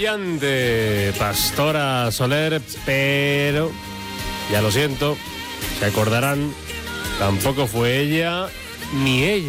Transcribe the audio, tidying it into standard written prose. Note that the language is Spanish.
brillante, Pastora Soler, pero, ya lo siento, se acordarán, tampoco fue ella ni ella.